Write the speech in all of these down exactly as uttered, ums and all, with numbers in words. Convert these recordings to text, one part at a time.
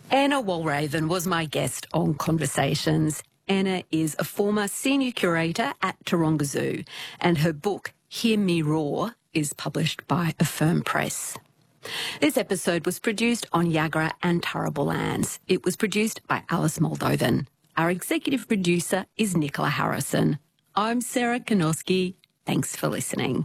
Anna Walraven was my guest on Conversations. Anna is a former senior curator at Taronga Zoo, and her book, Hear Me Roar, is published by Affirm Press. This episode was produced on Yagra and Turrbal lands. It was produced by Alice Moldovan. Our executive producer is Nicola Harrison. I'm Sarah Kanoski. Thanks for listening.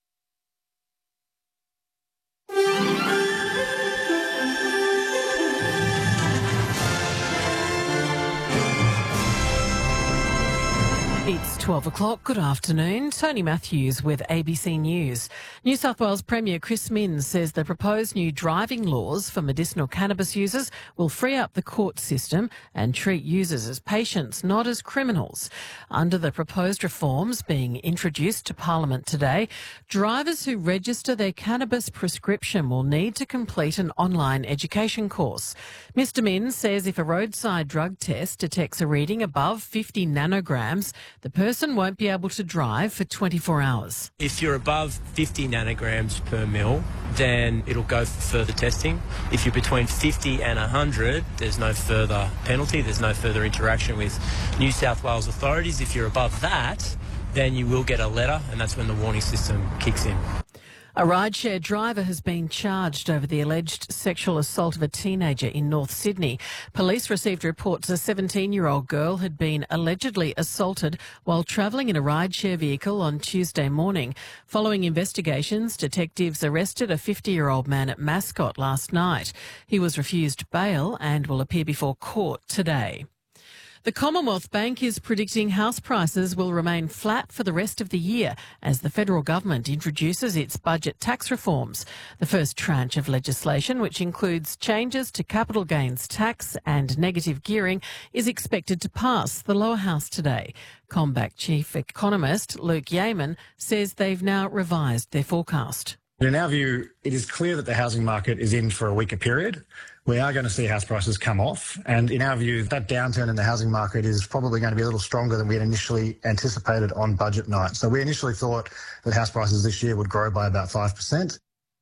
It's twelve o'clock. Good afternoon. Tony Matthews with A B C News. New South Wales Premier Chris Minns says the proposed new driving laws for medicinal cannabis users will free up the court system and treat users as patients, not as criminals. Under the proposed reforms being introduced to Parliament today, drivers who register their cannabis prescription will need to complete an online education course. Mister Minns says if a roadside drug test detects a reading above fifty nanograms, the person won't be able to drive for twenty-four hours. If you're above fifty nanograms per mil, then it'll go for further testing. If you're between fifty and one hundred, there's no further penalty, there's no further interaction with New South Wales authorities. If you're above that, then you will get a letter, and that's when the warning system kicks in. A rideshare driver has been charged over the alleged sexual assault of a teenager in North Sydney. Police received reports a seventeen-year-old girl had been allegedly assaulted while travelling in a rideshare vehicle on Tuesday morning. Following investigations, detectives arrested a fifty-year-old man at Mascot last night. He was refused bail and will appear before court today. The Commonwealth Bank is predicting house prices will remain flat for the rest of the year as the federal government introduces its budget tax reforms. The first tranche of legislation, which includes changes to capital gains tax and negative gearing, is expected to pass the lower house today. CommBank chief economist Luke Yeaman says they've now revised their forecast. In our view, it is clear that the housing market is in for a weaker period. We are going to see house prices come off. And in our view, that downturn in the housing market is probably going to be a little stronger than we had initially anticipated on budget night. So we initially thought that house prices this year would grow by about five percent.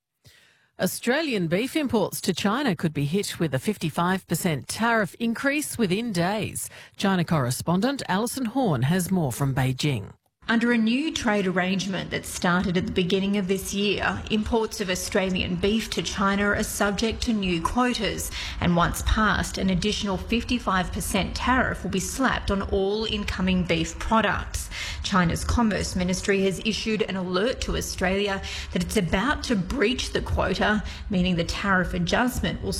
Australian beef imports to China could be hit with a fifty-five percent tariff increase within days. China correspondent Alison Horn has more from Beijing. Under a new trade arrangement that started at the beginning of this year, imports of Australian beef to China are subject to new quotas, and once passed, an additional fifty-five percent tariff will be slapped on all incoming beef products. China's Commerce Ministry has issued an alert to Australia that it's about to breach the quota, meaning the tariff adjustment will